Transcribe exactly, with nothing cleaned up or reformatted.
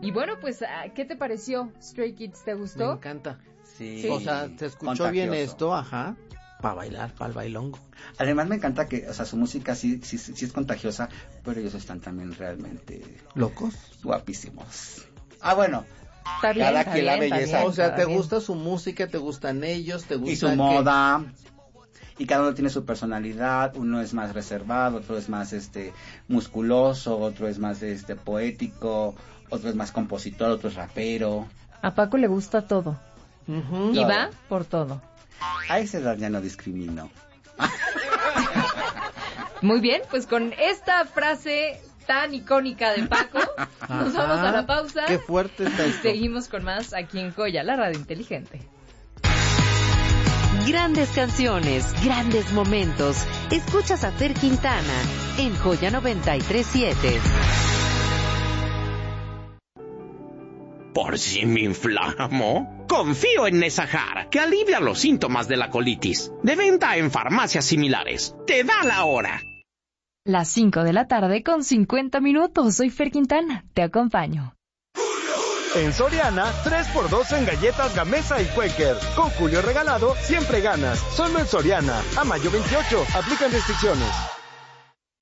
Y bueno, pues, ¿qué te pareció, Stray Kids? ¿Te gustó? Me encanta. Sí. sí. O sea, se escuchó Contagioso. bien esto, ajá, para bailar, para el bailongo. Además me encanta que, o sea, su música sí, sí, sí es contagiosa, pero ellos están también realmente locos, guapísimos. Ah, bueno, está bien, cada está quien bien, la belleza. Bien, o sea, te bien. gusta su música, te gustan ellos, te gusta y su que... moda. Y cada uno tiene su personalidad, uno es más reservado, otro es más este musculoso, otro es más este poético, otro es más compositor, otro es rapero. A Paco le gusta todo. Uh-huh. Y Todo. va por todo. A esa edad ya no discrimino. Muy bien, pues con esta frase tan icónica de Paco, nos Ajá. vamos a la pausa. Qué fuerte está Y esto. seguimos con más aquí en Joya, la radio inteligente. Grandes canciones, grandes momentos. Escuchas a Fer Quintana en Joya noventa y tres siete. ¿Por si me inflamo? Confío en Nesahar, que alivia los síntomas de la colitis. De venta en farmacias similares. Te da la hora. Las cinco de la tarde con cincuenta minutos. Soy Fer Quintana, te acompaño. En Soriana, tres por dos en galletas Gamesa y Quaker. Con Julio regalado, siempre ganas. Solo en Soriana. A mayo veintiocho. Aplican restricciones.